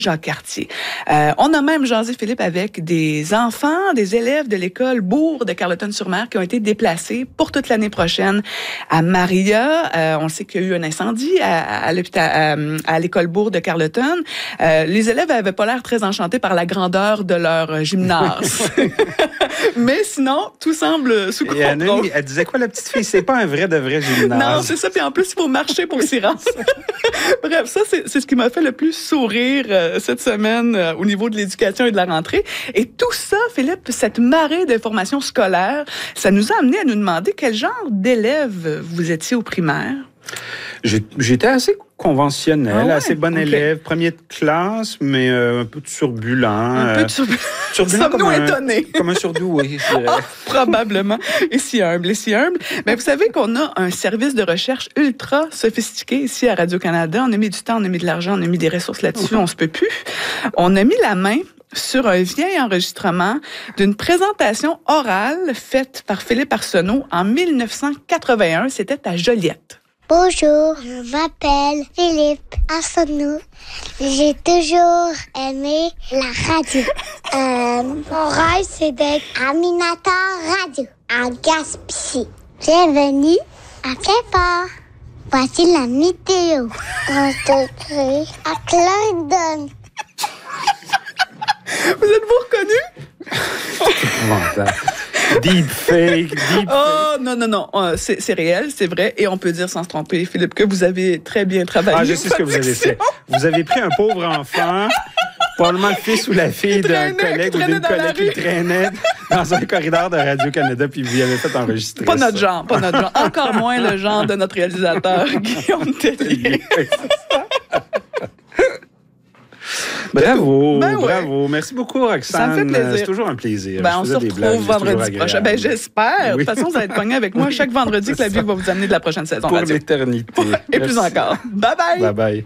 Jacques Cartier. On a même jasé, Philippe, avec des enfants, des élèves de l'école Bourg de Carleton-sur-Mer qui ont été déplacés pour toute l'année prochaine à Maria. On sait qu'il y a eu un incendie à l'hôpital, à l'école Bourg de Carleton. Les élèves n'avaient pas l'air très enchantés par la grandeur de leur gymnase. Mais sinon, tout semble sous contrôle. Anne, elle disait quoi, la petite fille? C'est pas un vrai de vrai gymnase. Non, c'est ça. Puis en plus, il faut marcher pour s'y rendre. Bref, ça, c'est ce qui m'a fait le plus sourire cette semaine au niveau de l'éducation et de la rentrée. Et tout ça, Philippe, cette marée d'informations scolaires, ça nous a amené à nous demander quel genre d'élève vous étiez au primaire. J'étais assez conventionnel, assez bon élève, premier de classe, mais un peu turbulent. Un peu turbulent. Sommes-nous étonnés? Comme un surdoué, je dirais. Probablement. Et si humble, et si humble. Mais vous savez qu'on a un service de recherche ultra sophistiqué ici à Radio-Canada. On a mis du temps, on a mis de l'argent, on a mis des ressources là-dessus, on se peut plus. On a mis la main sur un vieil enregistrement d'une présentation orale faite par Philippe Arsenault en 1981. C'était à Joliette. Bonjour, je m'appelle Philippe Arsenault. J'ai toujours aimé la radio. Mon rêve, c'est d'être animateur radio en Gaspésie. Bienvenue à Québec. Voici la météo. On te crée à Clarendon. Vous êtes-vous reconnu? Deepfake. Oh, non. C'est réel, c'est vrai. Et on peut dire sans se tromper, Philippe, que vous avez très bien travaillé. Ah, je sais ce que vous avez fait. Vous avez pris un pauvre enfant, probablement le fils ou la fille d'un collègue ou d'une collègue qui traînait dans un corridor de Radio-Canada, puis vous y avez fait enregistrer pas notre genre. Encore moins le genre de notre réalisateur, Guillaume Tellier. Bravo, ben ouais. Bravo. Merci beaucoup, Roxane. Ça me fait plaisir. C'est toujours un plaisir. On se retrouve vendredi prochain. J'espère. Oui. De toute façon, vous allez être pogné avec moi chaque vendredi que la vie va vous amener de la prochaine saison. Pour l'éternité. Et plus encore. Bye-bye. Bye-bye.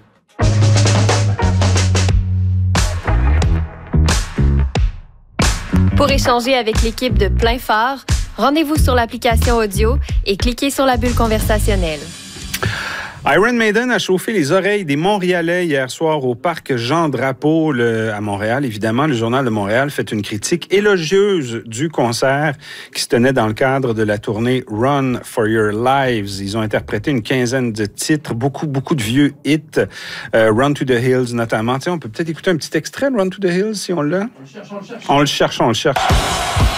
Pour échanger avec l'équipe de Plein Phare, rendez-vous sur l'application audio et cliquez sur la bulle conversationnelle. Iron Maiden a chauffé les oreilles des Montréalais hier soir au parc Jean-Drapeau à Montréal. Évidemment, le Journal de Montréal fait une critique élogieuse du concert qui se tenait dans le cadre de la tournée Run for Your Lives. Ils ont interprété une quinzaine de titres, beaucoup de vieux hits, Run to the Hills notamment. Tiens, on peut peut-être écouter un petit extrait de Run to the Hills si on l'a. On le cherche.